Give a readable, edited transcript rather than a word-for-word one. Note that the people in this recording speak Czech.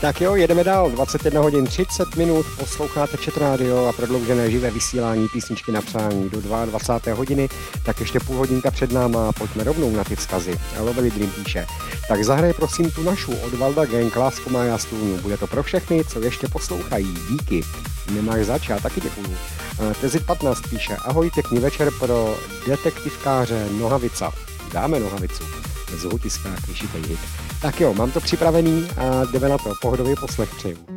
Tak jo, jedeme dál. 21 hodin 30 minut, posloucháte Chat Radio a prodloužené živé vysílání písničky na přání do 22. hodiny, tak ještě půl hodinka před náma, pojďme rovnou na ty vzkazy. Lovely Dream píše. Tak zahraje prosím tu našu od Valda Gang, Lásku má já stůnu. Bude to pro všechny, co ještě poslouchají. Díky. Nemáš zač, já taky děkuju. Tezit 15 píše. Ahoj, pěkný večer pro detektivkáře Nohavica. Dáme Nohavicu. Zhutiskák, vyšitej hit. Tak jo, mám to připravený a jdeme na to. Pohodový poslech přeju.